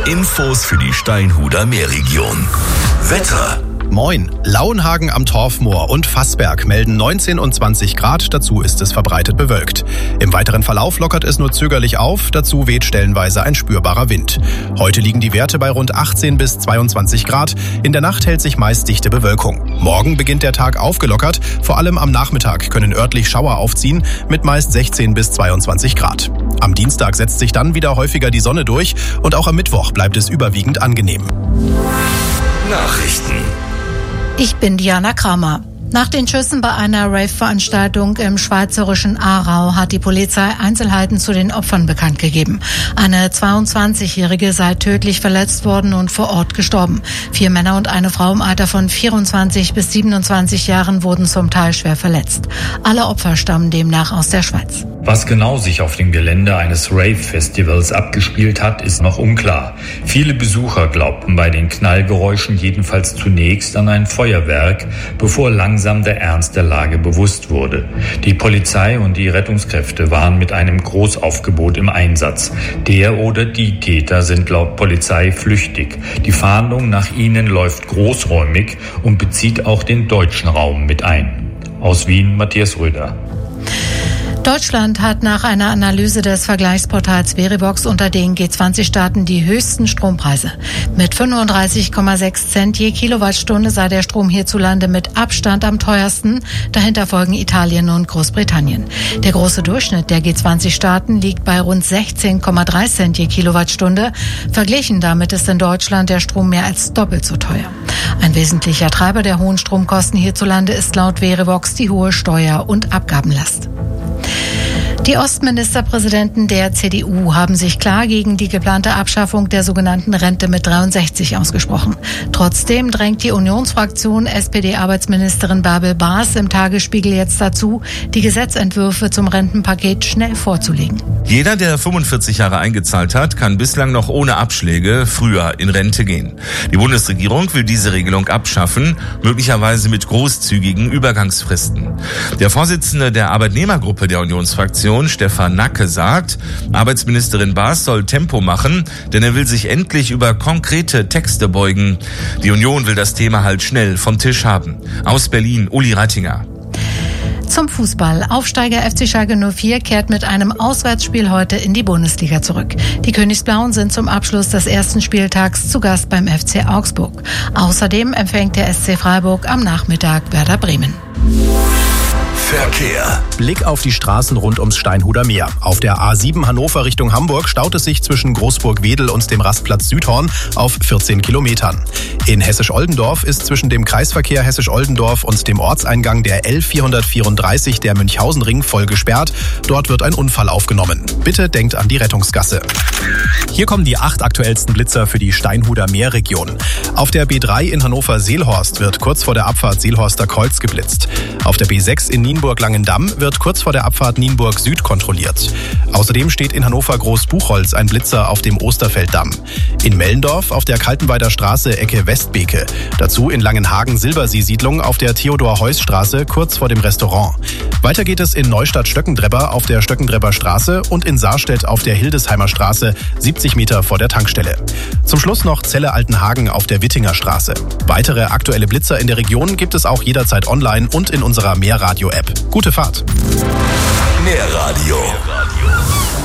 Infos für die Steinhuder Meerregion. Wetter. Moin. Lauenhagen am Torfmoor und Fassberg melden 19 und 20 Grad, dazu ist es verbreitet bewölkt. Im weiteren Verlauf lockert es nur zögerlich auf, dazu weht stellenweise ein spürbarer Wind. Heute liegen die Werte bei rund 18 bis 22 Grad, in der Nacht hält sich meist dichte Bewölkung. Morgen beginnt der Tag aufgelockert, vor allem am Nachmittag können örtlich Schauer aufziehen mit meist 16 bis 22 Grad. Am Dienstag setzt sich dann wieder häufiger die Sonne durch und auch am Mittwoch bleibt es überwiegend angenehm. Nachrichten. Ich bin Diana Kramer. Nach den Schüssen bei einer Rave-Veranstaltung im schweizerischen Aarau hat die Polizei Einzelheiten zu den Opfern bekannt gegeben. Eine 22-Jährige sei tödlich verletzt worden und vor Ort gestorben. 4 Männer und eine Frau im Alter von 24 bis 27 Jahren wurden zum Teil schwer verletzt. Alle Opfer stammen demnach aus der Schweiz. Was genau sich auf dem Gelände eines Rave-Festivals abgespielt hat, ist noch unklar. Viele Besucher glaubten bei den Knallgeräuschen jedenfalls zunächst an ein Feuerwerk, bevor langsam der Ernst der Lage bewusst wurde. Die Polizei und die Rettungskräfte waren mit einem Großaufgebot im Einsatz. Der oder die Täter sind laut Polizei flüchtig. Die Fahndung nach ihnen läuft großräumig und bezieht auch den deutschen Raum mit ein. Aus Wien, Matthias Röder. Deutschland hat nach einer Analyse des Vergleichsportals Verivox unter den G20-Staaten die höchsten Strompreise. Mit 35,6 Cent je Kilowattstunde sei der Strom hierzulande mit Abstand am teuersten. Dahinter folgen Italien und Großbritannien. Der große Durchschnitt der G20-Staaten liegt bei rund 16,3 Cent je Kilowattstunde. Verglichen damit ist in Deutschland der Strom mehr als doppelt so teuer. Ein wesentlicher Treiber der hohen Stromkosten hierzulande ist laut Verivox die hohe Steuer- und Abgabenlast. Die Ostministerpräsidenten der CDU haben sich klar gegen die geplante Abschaffung der sogenannten Rente mit 63 ausgesprochen. Trotzdem drängt die Unionsfraktion SPD-Arbeitsministerin Bärbel Baas im Tagesspiegel jetzt dazu, die Gesetzentwürfe zum Rentenpaket schnell vorzulegen. Jeder, der 45 Jahre eingezahlt hat, kann bislang noch ohne Abschläge früher in Rente gehen. Die Bundesregierung will diese Regelung abschaffen, möglicherweise mit großzügigen Übergangsfristen. Der Vorsitzende der Arbeitnehmergruppe der Unionsfraktion, Stefan Nacke, sagt, Arbeitsministerin Baas soll Tempo machen, denn er will sich endlich über konkrete Texte beugen. Die Union will das Thema halt schnell vom Tisch haben. Aus Berlin, Uli Reitinger. Zum Fußball. Aufsteiger FC Schalke 04 kehrt mit einem Auswärtsspiel heute in die Bundesliga zurück. Die Königsblauen sind zum Abschluss des ersten Spieltags zu Gast beim FC Augsburg. Außerdem empfängt der SC Freiburg am Nachmittag Werder Bremen. Verkehr. Blick auf die Straßen rund ums Steinhuder Meer. Auf der A7 Hannover Richtung Hamburg staut es sich zwischen Großburg-Wedel und dem Rastplatz Südhorn auf 14 Kilometern. In Hessisch-Oldendorf ist zwischen dem Kreisverkehr Hessisch-Oldendorf und dem Ortseingang der L434 der Münchhausenring voll gesperrt. Dort wird ein Unfall aufgenommen. Bitte denkt an die Rettungsgasse. Hier kommen die 8 aktuellsten Blitzer für die Steinhuder Meerregion. Auf der B3 in Hannover-Seelhorst wird kurz vor der Abfahrt Seelhorster Kreuz geblitzt. Auf der B6 in Nienburg-Langendamm wird kurz vor der Abfahrt Nienburg Süd kontrolliert. Außerdem steht in Hannover Großbuchholz ein Blitzer auf dem Osterfelddamm. In Mellendorf auf der Kaltenweider Straße Ecke Westbeke. Dazu in Langenhagen-Silbersee-Siedlung auf der Theodor-Heuss-Straße kurz vor dem Restaurant. Weiter geht es in Neustadt-Stöckendrebber auf der Stöckendrebber Straße und in Saarstedt auf der Hildesheimer Straße 70 Meter vor der Tankstelle. Zum Schluss noch Celle-Altenhagen auf der Wittinger Straße. Weitere aktuelle Blitzer in der Region gibt es auch jederzeit online und in unserer Meerradio-App. Gute Fahrt! Meerradio